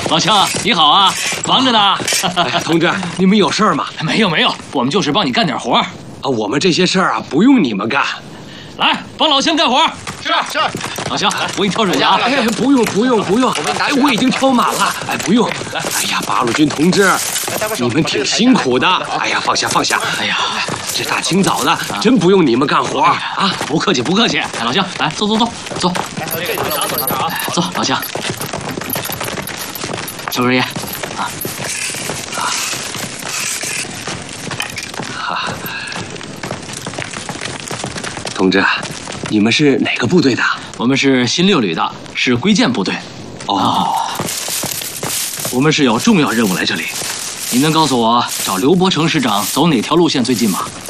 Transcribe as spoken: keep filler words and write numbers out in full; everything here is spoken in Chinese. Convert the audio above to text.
老乡，你好啊，忙着呢。 哎，同志，你们有事儿吗？ 没有没有，我们就是帮你干点活。啊， 我们这些事儿啊，不用你们干。 来，帮老乡干活。 是是。 老乡，我给你挑水去啊。 哎，不用不用不用，哎，我已经挑满了。哎，不用。哎呀，八路军同志，你们挺辛苦的。哎呀，放下放下。哎呀，这大清早的，真不用你们干活啊！ 不客气不客气。哎，老乡，来坐坐坐坐。坐，老乡。周师爷，啊啊啊！同志，你们是哪个部队的？ 我们是新六旅的，是归建部队。哦，我们是有重要任务来这里。您能告诉我找刘伯承师长走哪条路线最近吗？